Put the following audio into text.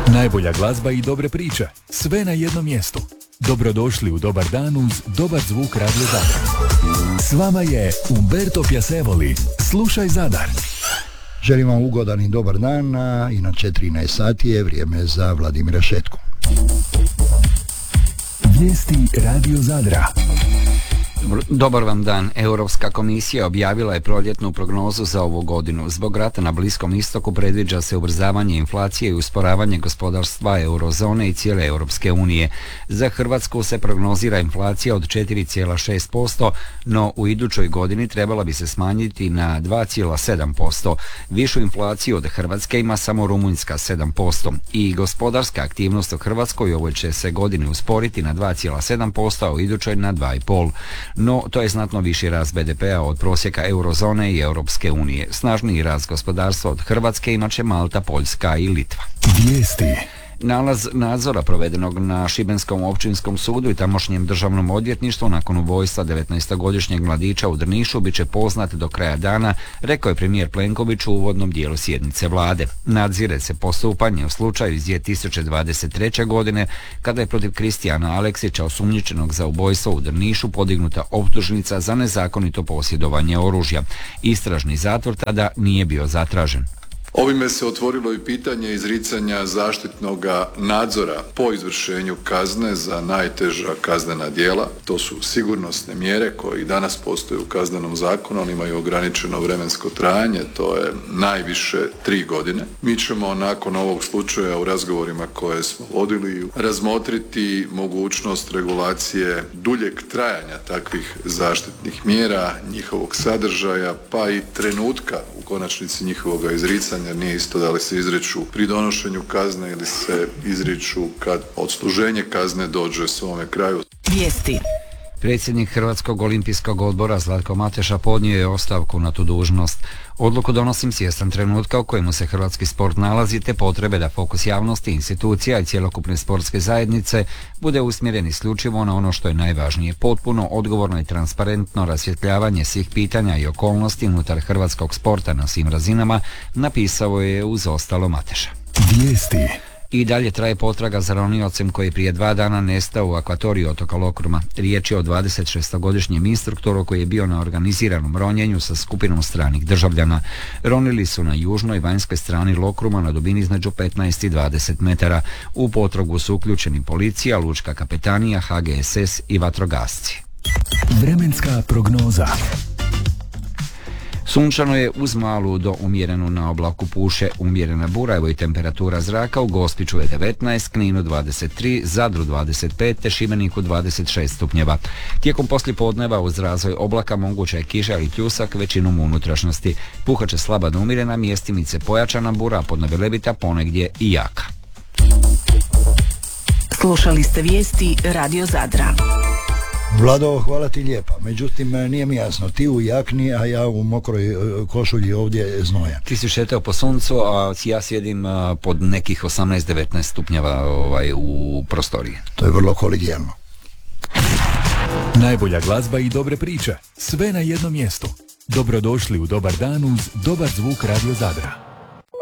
Najbolja glazba i dobre priče, sve na jednom mjestu. Dobrodošli u Dobar dan uz dobar zvuk Radio Zadar. S vama je Umberto Piacevoli. Slušaj Zadar. Želim vam ugodan i dobar dan, a inače 13 sati je vrijeme za Vladimira Šetku. Vijesti Radio Zadra. Dobar vam dan. Europska komisija objavila je proljetnu prognozu za ovu godinu. Zbog rata na Bliskom istoku predviđa se ubrzavanje inflacije i usporavanje gospodarstva eurozone i cijele Europske unije. Za Hrvatsku se prognozira inflacija od 4,6%, no u idućoj godini trebala bi se smanjiti na 2,7%. Višu inflaciju od Hrvatske ima samo Rumunjska 7%. I gospodarska aktivnost u Hrvatskoj ovoj će se godini usporiti na 2,7%, a u idućoj na 2,5%. No, to je znatno viši rast BDP-a od prosjeka eurozone i Europske unije. Snažniji rast gospodarstva od Hrvatske imat će Malta, Poljska i Litva. Vijesti. Nalaz nadzora provedenog na Šibenskom općinskom sudu i tamošnjem državnom odvjetništvu nakon ubojstva 19-godišnjeg mladića u Drnišu bit će poznat do kraja dana, rekao je premijer Plenković u uvodnom dijelu sjednice vlade. Nadzire se postupanje u slučaju iz 2023. godine kada je protiv Kristijana Aleksića, osumnjičenog za ubojstvo u Drnišu, podignuta optužnica za nezakonito posjedovanje oružja. Istražni zatvor tada nije bio zatražen. Ovime se otvorilo i pitanje izricanja zaštitnog nadzora po izvršenju kazne za najteža kaznena djela. To su sigurnosne mjere koje i danas postoje u Kaznenom zakonu, oni imaju ograničeno vremensko trajanje, to je najviše 3 godine. Mi ćemo nakon ovog slučaja u razgovorima koje smo vodili razmotriti mogućnost regulacije duljeg trajanja takvih zaštitnih mjera, njihovog sadržaja, pa i trenutka u konačnici njihovog izricanja. Nije isto da li se izriču pri donošenju kazne ili se izriču kad odsluženje kazne dođe svome kraju. Vijesti. Predsjednik Hrvatskog olimpijskog odbora Zlatko Mateša podnio je ostavku na tu dužnost. Odluku donosim svjestan trenutka u kojemu se hrvatski sport nalazi te potrebe da fokus javnosti, institucija i cjelokupne sportske zajednice bude usmjeren isključivo na ono što je najvažnije, potpuno, odgovorno i transparentno rasvjetljavanje svih pitanja i okolnosti unutar hrvatskog sporta na svim razinama, napisao je uz ostalo Mateša. Vijesti. I dalje traje potraga za roniocem koji je prije 2 dana nestao u akvatoriju otoka Lokruma. Riječ je o 26-godišnjem instruktoru koji je bio na organiziranom ronjenju sa skupinom stranih državljana. Ronili su na južnoj vanjskoj strani Lokruma na dubini između 15 i 20 metara. U potragu su uključeni policija, lučka kapetanija, HGSS i vatrogasci. Vremenska prognoza. Sunčano je uz malu do umjerenu na oblaku puše umjerena bura, evo i temperatura zraka u Gospiću je 19, Kninu 23, Zadru 25 te Šibeniku 26 stupnjeva. Tijekom poslijepodneva uz razvoj oblaka moguća je kiša ili pljusak većinom unutrašnjosti. Puhat će slaba do umjerena, mjestimice pojačana bura, a podnevelebita ponegdje i jaka. Slušali ste vijesti Radio Zadra. Vlado, hvala ti lijepa. Međutim, nije mi jasno. Ti u jakni, a ja u mokroj košulji ovdje znoja. Ti si šetao po suncu, a ja sjedim pod nekih 18-19 stupnjeva u prostoriji. To je vrlo kolegijalno. Najbolja glazba i dobre priče, sve na jednom mjestu. Dobrodošli u Dobar dan uz dobar zvuk Radio Zadra.